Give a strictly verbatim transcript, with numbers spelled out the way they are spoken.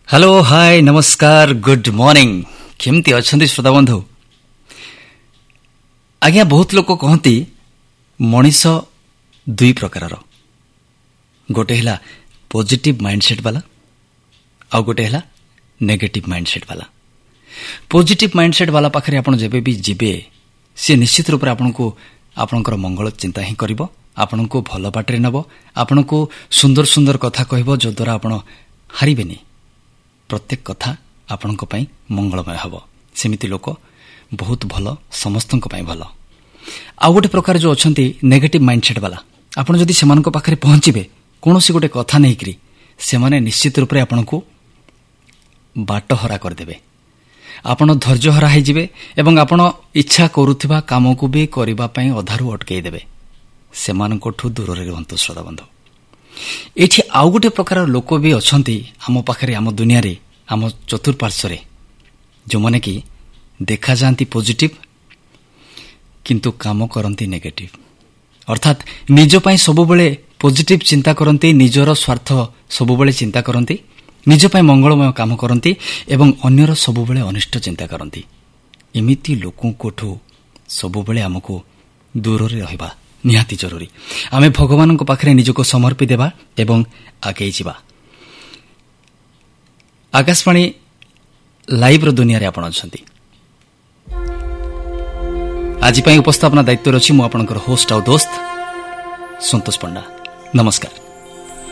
Hello hi नमस्कार good morning केमती अच्छा श्रोता बंधु आज्ञा बहुत लोक कहती मनीष दुई प्रकार गोटे है पॉजिटिव माइंडसेट वाला आउ गोटे है नेगेटिव माइंडसेट वाला पॉजिटिव माइंडसेट वाला पाखरे आपण जेबे भी जीवे सी निश्चित रूप से आपण को आपणकर मंगल चिंता ही करिवो आपण को भल बाटरे नबो आपण को सुंदर सुंदर कथा कहबो जो द्वारा आपण हारिबेनी प्रत्येक कथा आपणक पई मंगलमय हबो सेमिति लोक बहुत भल समस्तक पई भल आ गोटे प्रकार जो अछंती नेगेटिव माइंडसेट वाला आपण जदि सेमान को पाखरे पहुंचीबे कोनोसी गोटे कथा नै करी से माने निश्चित रूप रे आपण को बाट हरा कर देबे आपण धैर्य हरा हे जिवे एवं आपण इच्छा करूथिबा काम को भी करिबा पई अधारु अटकेई देबे सेमानकोठु दूर रे रहंतु श्रोता बंधु एठी आउ गोटे प्रकार लोक भी अछंती आम पाखरे आम दुनिया रे आम चतुर्पार्श्व रे जो माने कि देखा जानती पॉजिटिव किंतु काम करंती नेगेटिव अर्थात निज पई सब बेले पॉजिटिव चिंता करंती निजर स्वार्थ सब बेले चिंता करंती निज पई मंगलमय काम करंती एवं अन्यर सब बेले अनिष्ट चिंता करंती एमिति लोकों कोठो सब बेले हमको दूर रे रहबा निहाती जरूरी आमे भगवान को पाखरे निजको समर्पी देबा एवं आगे जीवा आकाशवाणी लाइव रो दुनिया रे आपण अछंती आज पई उपस्थापना दायित्व रछि मु आपनकर होस्ट आ दोस्त संतोष पंडा नमस्कार।